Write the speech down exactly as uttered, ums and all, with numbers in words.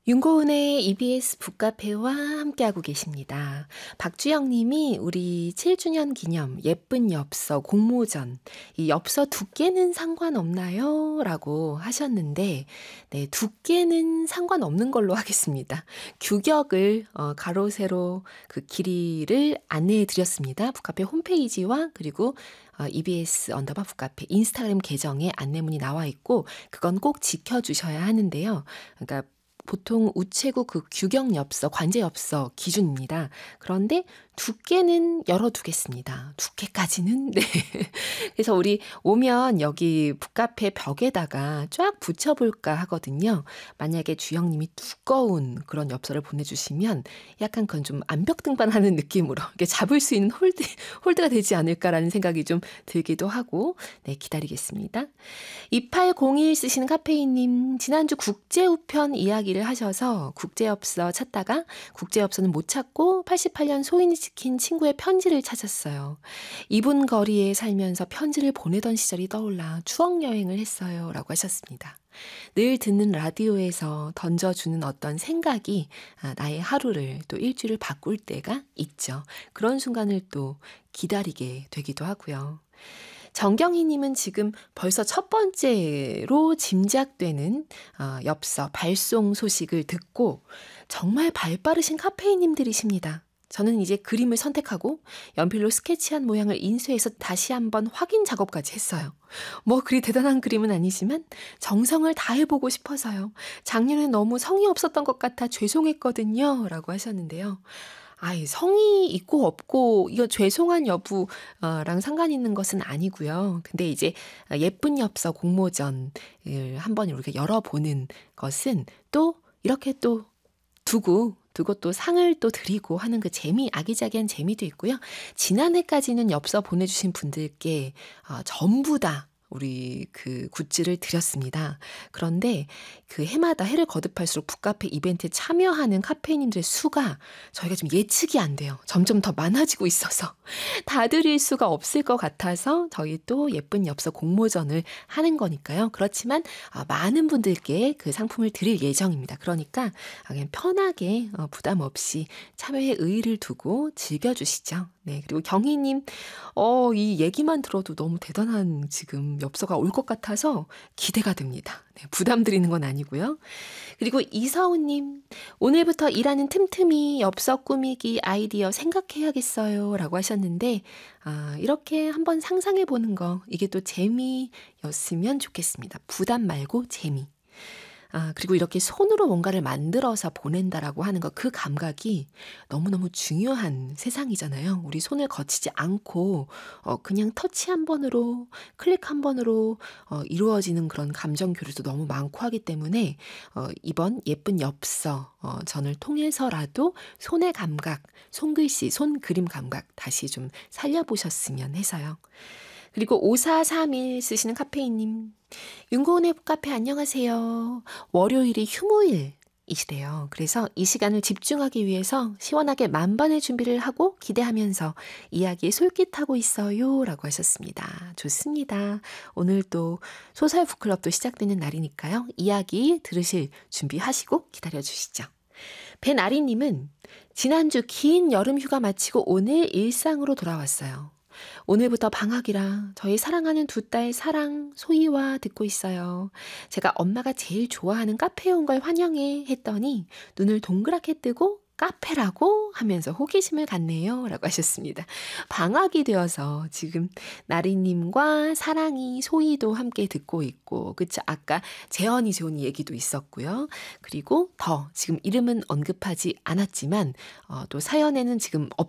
윤고은의 이비에스 북카페와 함께하고 계십니다. 박주영 님이 우리 칠 주년 기념 예쁜 엽서 공모전, 이 엽서 두께는 상관없나요? 라고 하셨는데, 네, 두께는 상관없는 걸로 하겠습니다. 규격을, 어, 가로, 세로 그 길이를 안내해 드렸습니다. 북카페 홈페이지와 그리고 어, 이비에스 언더바 북카페 인스타그램 계정에 안내문이 나와 있고, 그건 꼭 지켜주셔야 하는데요. 그러니까 보통 우체국 그 규격 엽서, 관제 엽서 기준입니다. 그런데 두께는 열어두겠습니다. 두께까지는? 네. 그래서 우리 오면 여기 북카페 벽에다가 쫙 붙여볼까 하거든요. 만약에 주영님이 두꺼운 그런 엽서를 보내주시면 약간 그건 좀 암벽 등반하는 느낌으로 이렇게 잡을 수 있는 홀드, 홀드가 되지 않을까라는 생각이 좀 들기도 하고, 네, 기다리겠습니다. 이팔공일 쓰시는 카페인님, 지난주 국제우편 이야기를 하셔서 국제엽서 찾다가 국제엽서는 못 찾고 팔십팔 년 소인이 지킨 친구의 편지를 찾았어요. 이분 거리에 살면서 편지를 보내던 시절이 떠올라 추억여행을 했어요. 라고 하셨습니다. 늘 듣는 라디오에서 던져주는 어떤 생각이 나의 하루를 또 일주일을 바꿀 때가 있죠. 그런 순간을 또 기다리게 되기도 하고요. 정경희님은 지금 벌써 첫 번째로 짐작되는 어, 엽서 발송 소식을 듣고 정말 발 빠르신 카페인님들이십니다. 저는 이제 그림을 선택하고 연필로 스케치한 모양을 인쇄해서 다시 한번 확인 작업까지 했어요. 뭐 그리 대단한 그림은 아니지만 정성을 다해보고 싶어서요. 작년에 너무 성의 없었던 것 같아 죄송했거든요. 라고 하셨는데요. 아이, 성의 있고 없고 이거 죄송한 여부랑 상관 있는 것은 아니고요. 근데 이제 예쁜 엽서 공모전을 한번 이렇게 열어보는 것은 또 이렇게 또 두고 두고 또 상을 또 드리고 하는 그 재미, 아기자기한 재미도 있고요. 지난해까지는 엽서 보내주신 분들께 어, 전부 다 우리 그 굿즈를 드렸습니다. 그런데 그 해마다 해를 거듭할수록 북카페 이벤트에 참여하는 카페인님들의 수가 저희가 좀 예측이 안 돼요. 점점 더 많아지고 있어서 다 드릴 수가 없을 것 같아서 저희 또 예쁜 엽서 공모전을 하는 거니까요. 그렇지만 많은 분들께 그 상품을 드릴 예정입니다. 그러니까 그냥 편하게 부담 없이 참여의 의의를 두고 즐겨주시죠. 네, 그리고 경희님, 어, 이 얘기만 들어도 너무 대단한 지금 엽서가 올 것 같아서 기대가 됩니다. 네, 부담 드리는 건 아니고요. 그리고 이서우님, 오늘부터 일하는 틈틈이 엽서 꾸미기 아이디어 생각해야겠어요. 라고 하셨는데, 아, 이렇게 한번 상상해 보는 거, 이게 또 재미였으면 좋겠습니다. 부담 말고 재미. 아, 그리고 이렇게 손으로 뭔가를 만들어서 보낸다라고 하는 것, 그 감각이 너무너무 중요한 세상이잖아요. 우리 손을 거치지 않고 어, 그냥 터치 한 번으로, 클릭 한 번으로 어, 이루어지는 그런 감정 교류도 너무 많고 하기 때문에 어, 이번 예쁜 엽서 어, 전을 통해서라도 손의 감각, 손글씨, 손그림 감각 다시 좀 살려보셨으면 해서요. 그리고 오사삼일 쓰시는 카페인님, 윤고은의 북카페 안녕하세요. 월요일이 휴무일이시대요. 그래서 이 시간을 집중하기 위해서 시원하게 만반의 준비를 하고 기대하면서 이야기에 솔깃하고 있어요. 라고 하셨습니다. 좋습니다. 오늘 또 소설 북클럽도 시작되는 날이니까요. 이야기 들으실 준비하시고 기다려주시죠. 배나리님은 지난주 긴 여름 휴가 마치고 오늘 일상으로 돌아왔어요. 오늘부터 방학이라 저희 사랑하는 두 딸 사랑, 소희와 듣고 있어요. 제가 엄마가 제일 좋아하는 카페에 온 걸 환영해 했더니 눈을 동그랗게 뜨고 카페라고 하면서 호기심을 갖네요. 라고 하셨습니다. 방학이 되어서 지금 나리님과 사랑이, 소희도 함께 듣고 있고, 그쵸? 아까 재현이 좋은 얘기도 있었고요. 그리고 더 지금 이름은 언급하지 않았지만 어, 또 사연에는 지금 없